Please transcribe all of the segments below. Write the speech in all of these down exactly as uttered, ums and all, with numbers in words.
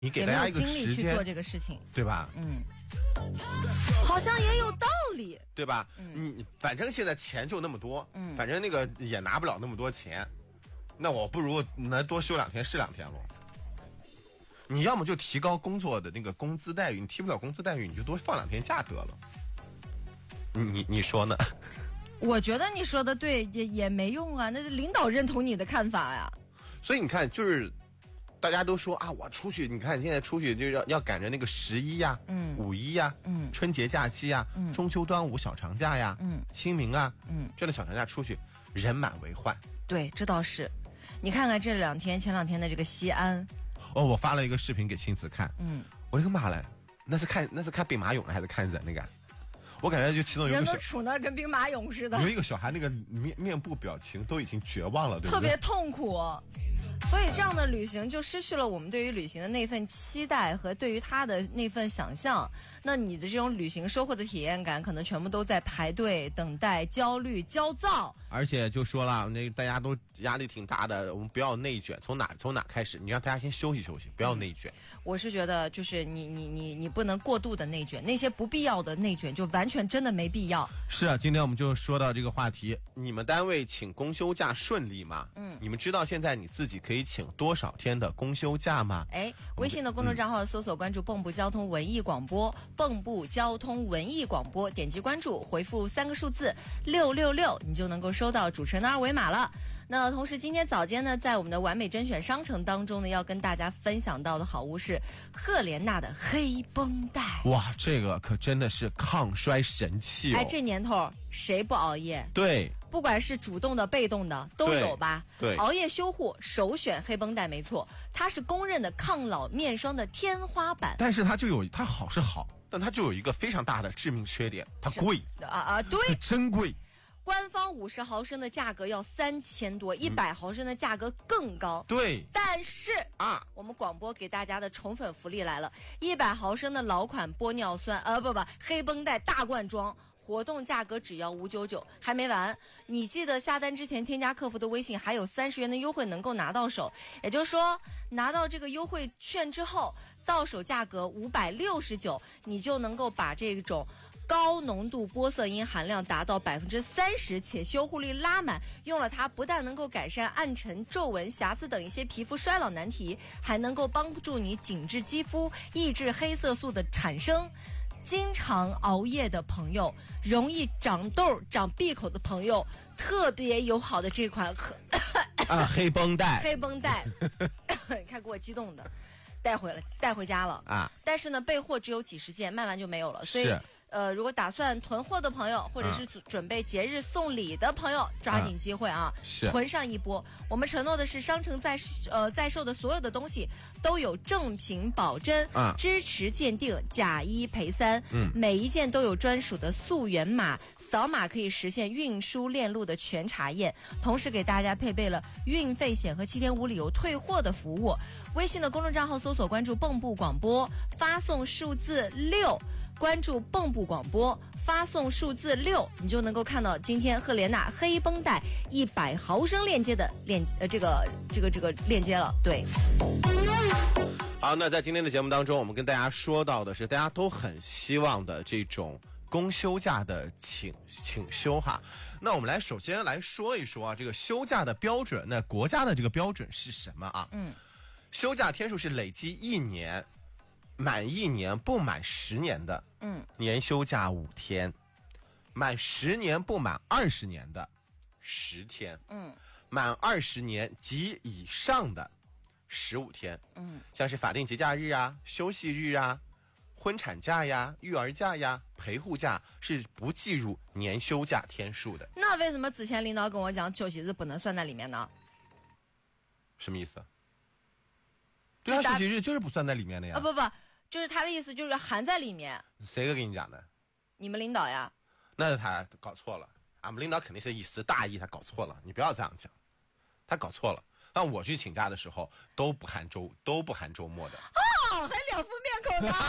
你给大家一个时间也没有精力去做这个事情， 对吧？ 嗯，好像也有道理， 对吧？ 嗯、 你反正现在钱就那么多， 嗯， 反正那个也拿不了那么多钱，那我不如能多休两天是两天喽。你要么就提高工作的那个工资待遇，你提不了工资待遇，你就多放两天假得了。你你你说呢？ 我觉得你说的对，也也没用啊，那领导认同你的看法呀。 所以你看，就是大家都说啊，我出去，你看现在出去就要要赶着那个十一呀、嗯、五一呀、嗯、春节假期呀、嗯、中秋端午小长假呀、嗯、清明啊，嗯，这样的小长假出去人满为患。 对，这倒是。你看看这两天前两天的这个西安， 哦，我发了一个视频给亲子看，嗯，我的个妈嘞，那是看那是看兵马俑还是看人那个？我感觉就其中有一个小人都杵那儿跟兵马俑似的， 有一个小孩那个面面部表情都已经绝望了，对不对？ 特别痛苦。所以这样的旅行就失去了我们对于旅行的那份期待和对于它的那份想象。那你的这种旅行收获的体验感，可能全部都在排队、等待、焦虑、焦躁。 而且就说了，那大家都压力挺大的，我们不要内卷。从哪从哪开始？你让大家先休息休息，不要内卷。 嗯、我是觉得，就是你你你你不能过度的内卷，那些不必要的内卷就完全真的没必要。 是啊，今天我们就说到这个话题，你们单位请公休假顺利吗？嗯，你们知道现在你自己可以请多少天的公休假吗？ 哎，微信的公众账号搜索关注蚌埠交通文艺广播，蚌埠交通文艺广播，点击关注，回复三个数字六六六，你就能够收到主持人的二维码了。那同时今天早间呢，在我们的完美甄选商城当中呢，要跟大家分享到的好物是赫莲娜的黑绷带。 哇，这个可真的是抗衰神器哦！ 哎，这年头谁不熬夜？ 对， 不管是主动的、被动的都有吧？ 对，对熬夜修护首选黑绷带，没错，它是公认的抗老面霜的天花板。 但是它就有它好是好，但它就有一个非常大的致命缺点，它贵啊啊，对， 真贵。 官方五十毫升的价格要三千多，一百毫升的价格更高。 对， 但是啊，我们广播给大家的宠粉福利来了，一百毫升的老款玻尿酸，呃不不，黑绷带大罐装。活动价格只要五九九，还没完！你记得下单之前添加客服的微信，还有三十元的优惠能够拿到手。也就是说，拿到这个优惠券之后，到手价格五百六十九，你就能够把这种高浓度玻色因含量达到百分之三十，且修护力拉满。用了它，不但能够改善暗沉、皱纹、瑕疵等一些皮肤衰老难题，还能够帮助你紧致肌肤，抑制黑色素的产生。经常熬夜的朋友，容易长痘、长闭口的朋友，特别友好的这款啊黑绷带， 黑绷带，你看给我激动的，带回了，带回家了啊！但是呢，备货只有几十件，卖完就没有了，所以。呃，如果打算囤货的朋友，或者是准备节日送礼的朋友，抓紧机会啊， 是囤上一波。我们承诺的是，商城在呃在售的所有的东西都有正品保真，啊，支持鉴定，假一赔三，嗯，每一件都有专属的溯源码，扫码可以实现运输链路的全查验，同时给大家配备了运费险和七天无理由退货的服务。微信的公众账号搜索关注蚌埠广播，发送数字六。关注蚌埠广播，发送数字六，你就能够看到今天赫莲娜黑绷带一百毫升链接的链呃这个这个这个链接了。对。 好，那在今天的节目当中，我们跟大家说到的是大家都很希望的这种公休假的请请休哈。那我们来首先来说一说啊，这个休假的标准，那国家的这个标准是什么啊？嗯，休假天数是累积一年。满一年不满十年的，嗯，年休假五天；满十年不满二十年的，十天；嗯，满二十年及以上的，十五天。嗯，像是法定节假日啊、休息日啊、婚产假呀、育儿假呀、陪护假是不计入年休假天数的。 那为什么之前领导跟我讲休息日不能算在里面呢？ 什么意思？对啊，休息日就是不算在里面的呀。 啊不不。就是他的意思，就是含在里面。 谁给你讲的？ 你们领导呀。 那是他搞错了，俺们领导肯定是一时大意，他搞错了。你不要这样讲，他搞错了。但我去请假的时候都不含周都不含周末的。 哦，还两副面孔呢。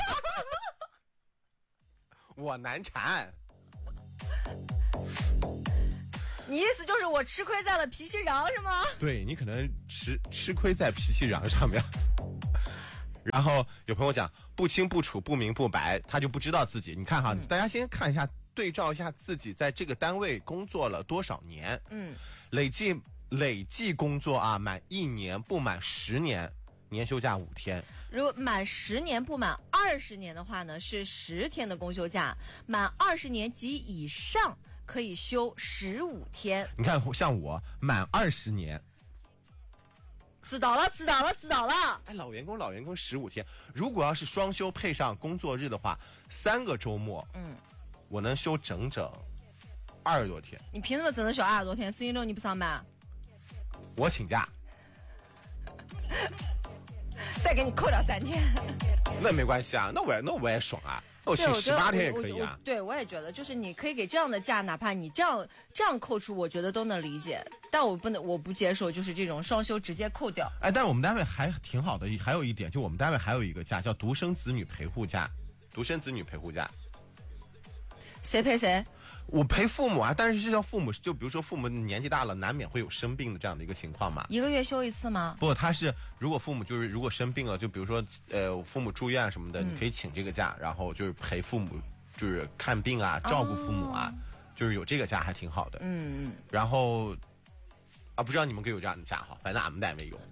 我难缠。 你意思就是我吃亏在了脾气瓤是吗？ 对，你可能吃吃亏在脾气瓤上面。 然后有朋友讲不清不楚不明不白，他就不知道自己。你看哈，嗯、大家先看一下，对照一下自己在这个单位工作了多少年，嗯，累计累计工作啊，满一年不满十年，年休假五天。 如果满十年不满二十年的话呢，是十天的公休假；满二十年及以上可以休十五天。 你看，像我满二十年， 知道了，知道了，知道了。 哎，老员工，老员工十五天，如果要是双休配上工作日的话，三个周末，嗯，我能休整整二十多天。 你凭什么只能休二十多天？星期六你不上班？ 我请假。 再给你扣掉三天， 那没关系啊，那我也那我也爽啊，那我请十八天也可以啊。 对，我也觉得，就是你可以给这样的假，哪怕你这样这样扣除，我觉得都能理解。但我不能，我不接受，就是这种双休直接扣掉。 哎，但是我们单位还挺好的，还有一点，就我们单位还有一个假叫独生子女陪护假，独生子女陪护假， 谁陪谁？ 我陪父母啊，但是是叫父母，就比如说父母年纪大了，难免会有生病的这样的一个情况嘛。 一个月休一次吗？ 不，他是如果父母就是如果生病了，就比如说呃父母住院什么的，嗯、你可以请这个假，然后就是陪父母，就是看病啊，照顾父母啊，哦、就是有这个假还挺好的。嗯嗯。然后啊，不知道你们可以有这样的假哈，反正俺们单位有。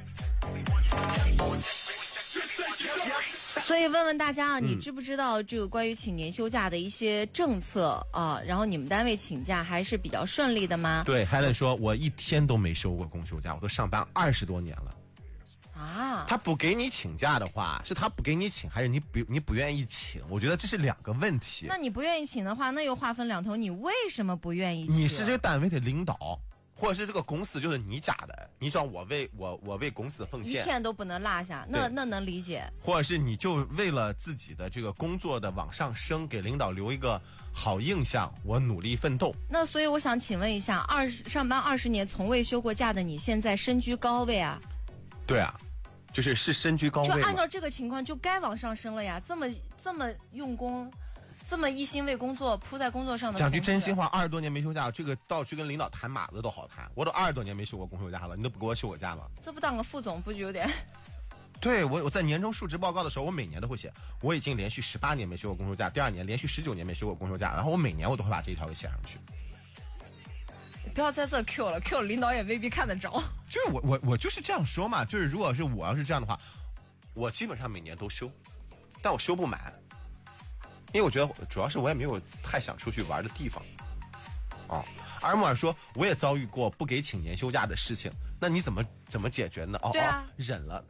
所以问问大家啊，你知不知道这个关于请年休假的一些政策啊？然后你们单位请假还是比较顺利的吗？ 对 ，Helen 说，我一天都没休过公休假，我都上班二十多年了。啊，他不给你请假的话，是他不给你请，还是你不你不愿意请？我觉得这是两个问题。 那你不愿意请的话，那又划分两头，你为什么不愿意请？ 你是这个单位的领导。或者是这个公司就是你家的，你说我为我我为公司奉献， 一天都不能落下，那那能理解。 或者是你就为了自己的这个工作的往上升，给领导留一个好印象，我努力奋斗。 那所以我想请问一下，二十上班二十年从未休过假的你，现在身居高位啊？ 对啊，就是是身居高位。 就按照这个情况，就该往上升了呀！这么这么用功。这么一心为工作扑在工作上的， 讲句真心话，二十多年没休假，这个到去跟领导谈码子都好谈。我都二十多年没休过公休假了，你都不给我休过假吗？ 这不当个副总不就有点？ 对我我在年终述职报告的时候，我每年都会写，我已经连续十八年没休过公休假，第二年连续十九年没休过公休假，然后我每年我都会把这一条给写上去。 不要在这 Q 了 ，Q 领导也未必看得着。 就是我我我就是这样说嘛，就是如果是我要是这样的话，我基本上每年都休，但我休不满。因为我觉得主要是我也没有太想出去玩的地方，哦。阿木尔说我也遭遇过不给请年休假的事情，那你怎么怎么解决呢？哦， 对啊， 哦忍了。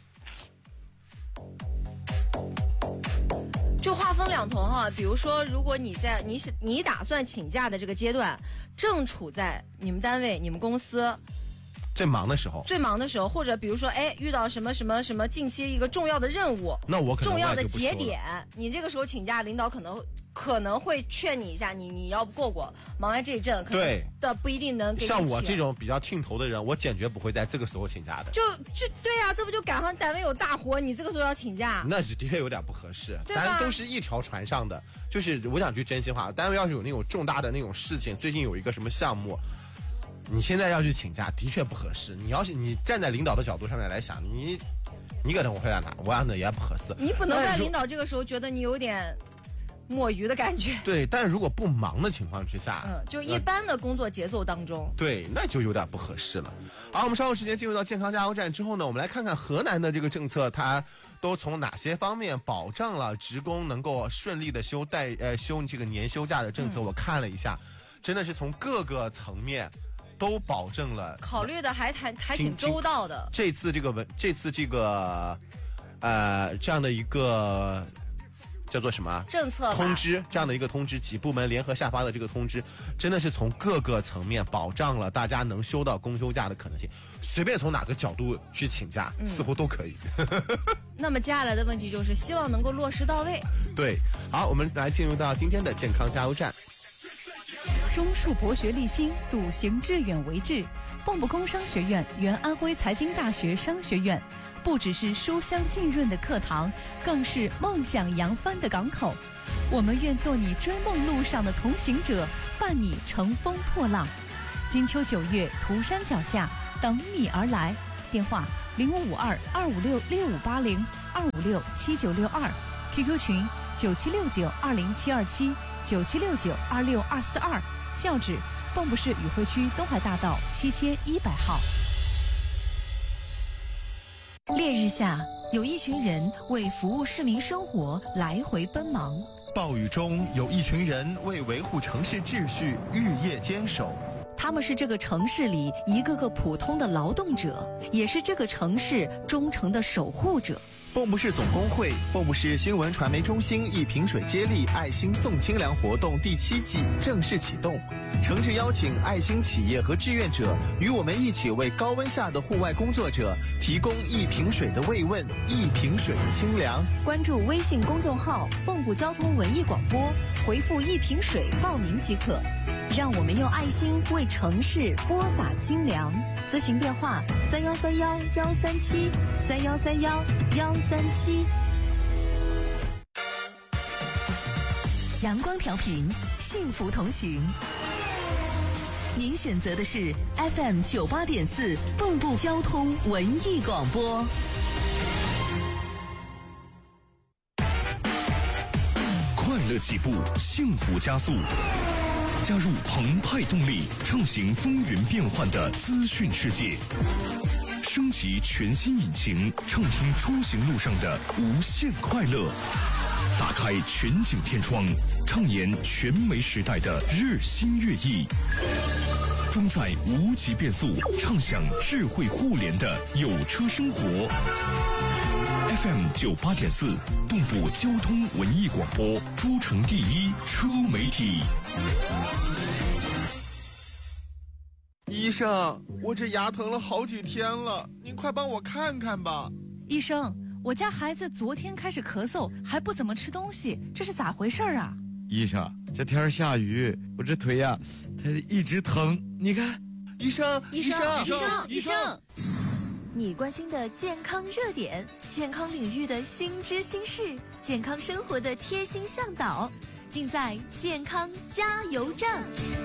就划分两头哈，比如说，如果你在你你打算请假的这个阶段，正处在你们单位、你们公司最忙的时候， 最忙的时候，或者比如说，哎，遇到什么什么什么近期一个重要的任务， 那我可能重要的节点，你这个时候请假，领导可能可能会劝你一下，你你要不过过，忙完这一阵，可能的不一定能给你。 像我这种比较听头的人，我坚决不会在这个时候请假的。 就就对呀、啊，这不就赶上单位有大活，你这个时候要请假， 那是的确有点不合适。咱都是一条船上的，就是我讲句真心话，单位要是有那种重大的那种事情，最近有一个什么项目。你现在要去请假，的确不合适。你要是你站在领导的角度上面来想，你你搁那我会让他，我让他也不合适。 你不能让领导这个时候觉得你有点摸鱼的感觉。 对，但是如果不忙的情况之下， 嗯，就一般的工作节奏当中， 呃、对，那就有点不合适了。好，我们稍后时间进入到健康加油站之后呢，我们来看看河南的这个政策，它都从哪些方面保障了职工能够顺利的休带呃休这个年休假的政策。嗯、我看了一下，真的是从各个层面。都保证了， 考虑的还还还挺周到的。 这次这个文，这次这个，呃，这样的一个叫做什么政策通知，这样的一个通知，几部门联合下发的这个通知，真的是从各个层面保障了大家能休到公休假的可能性。随便从哪个角度去请假，嗯、似乎都可以。 那么接下来的问题就是，希望能够落实到位。 对，好，我们来进入到今天的健康加油站。 中树博学立新，笃行致远为志。蚌埠工商学院原安徽财经大学商学院，不只是书香浸润的课堂，更是梦想扬帆的港口。我们愿做你追梦路上的同行者，伴你乘风破浪。金秋九月，涂山脚下，等你而来。电话零五五二二五六六五八零二五六七九六二 ，Q Q 群九七六九二零七二七九七六九二六二四二，校址蚌埠市宇汇区东海大道七千一百号。烈日下，有一群人为服务市民生活来回奔忙； 暴雨中，有一群人为维护城市秩序日夜坚守。 他们是这个城市里一个个普通的劳动者，也是这个城市忠诚的守护者。 蚌埠市总工会、蚌埠市新闻传媒中心一瓶水接力爱心送清凉活动第七季正式启动，诚挚邀请爱心企业和志愿者与我们一起为高温下的户外工作者提供一瓶水的慰问，一瓶水的清凉。 关注微信公众号蚌埠交通文艺广播，回复一瓶水报名即可。让我们用爱心为城市播撒清凉。咨询电话：三幺三幺幺三七三幺三幺幺三七。阳光调频，幸福同行。您选择的是 F M 九八点四蚌埠交通文艺广播。 快乐起步，幸福加速。加入澎湃动力，畅行风云变幻的资讯世界，升级全新引擎，畅听出行路上的无限快乐。打开全景天窗，畅言全媒时代的日新月异。装载无极变速，畅享智慧互联的有车生活。F M 九八点四，蚌埠交通文艺广播，诸城第一车媒体。 医生，我这牙疼了好几天了，您快帮我看看吧。 医生，我家孩子昨天开始咳嗽，还不怎么吃东西，这是咋回事啊？ 医生，这天下雨，我这腿呀、啊，它一直疼。你看， 医生， 医生， 医生， 医生。 你关心的健康热点，健康领域的新知新事，健康生活的贴心向导，尽在健康加油站。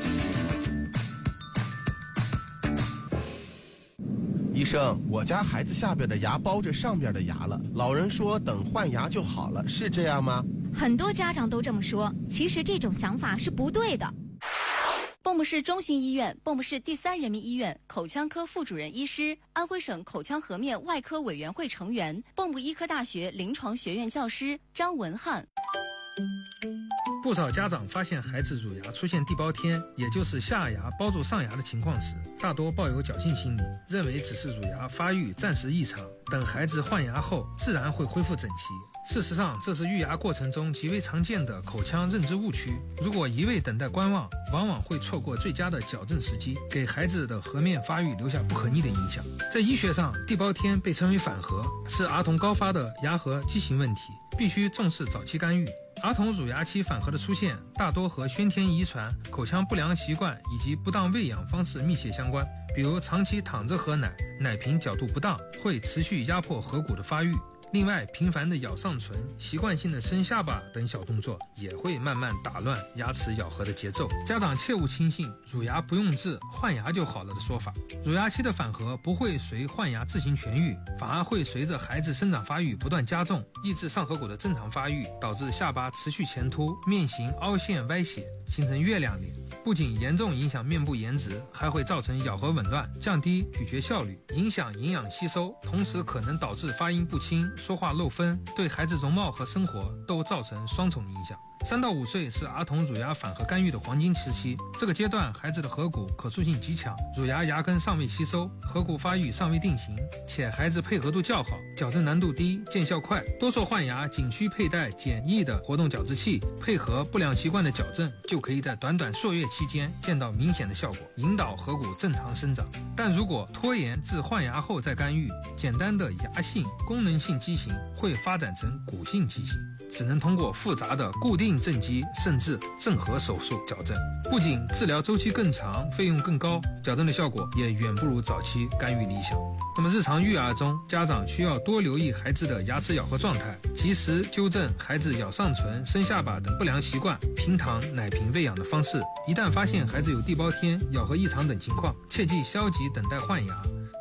医生，我家孩子下边的牙包着上边的牙了，老人说等换牙就好了，是这样吗？ 很多家长都这么说，其实这种想法是不对的。 蚌埠市中心医院、蚌埠市第三人民医院口腔科副主任医师、安徽省口腔颌面外科委员会成员、蚌埠医科大学临床学院教师张文翰。 不少家长发现孩子乳牙出现地包天，也就是下牙包住上牙的情况时，大多抱有侥幸心理，认为只是乳牙发育暂时异常，等孩子换牙后自然会恢复整齐。事实上，这是育牙过程中极为常见的口腔认知误区。如果一味等待观望，往往会错过最佳的矫正时机，给孩子的颌面发育留下不可逆的影响。在医学上，地包天被称为反颌，是儿童高发的牙颌畸形问题，必须重视早期干预。儿童乳牙期反颌的出现，大多和先天遗传、口腔不良习惯以及不当喂养方式密切相关。比如长期躺着喝奶，奶瓶角度不当，会持续压迫颌骨的发育。另外，频繁的咬上唇、习惯性的伸下巴等小动作，也会慢慢打乱牙齿咬合的节奏。家长切勿轻信乳牙不用治，换牙就好了的说法。乳牙期的反颌不会随换牙自行痊愈，反而会随着孩子生长发育不断加重，抑制上颌骨的正常发育，导致下巴持续前凸，面型凹陷歪斜，形成月亮脸。不仅严重影响面部颜值，还会造成咬合紊乱，降低咀嚼效率，影响营养吸收，同时可能导致发音不清、说话漏分，对孩子容貌和生活都造成双重影响。三到五岁是儿童乳牙反颌干预的黄金时期，这个阶段孩子的颌骨可塑性极强，乳牙牙根尚未吸收，颌骨发育尚未定型，且孩子配合度较好，矫正难度低，见效快。多数换牙仅需佩戴简易的活动矫治器，配合不良习惯的矫正，就可以在短短数月期间见到明显的效果，引导颌骨正常生长。但如果拖延至换牙后再干预，简单的牙性功能性畸形会发展成骨性畸形，只能通过复杂的固定正畸甚至正颌手术矫正，不仅治疗周期更长，费用更高，矫正的效果也远不如早期干预理想。那么日常育儿中，家长需要多留意孩子的牙齿咬合状态，及时纠正孩子咬上唇、伸下巴等不良习惯，平躺、奶瓶喂养的方式。一旦发现孩子有地包天、咬合异常等情况，切忌消极等待换牙，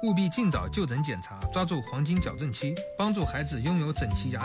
务必尽早就诊检查，抓住黄金矫正期，帮助孩子拥有整齐牙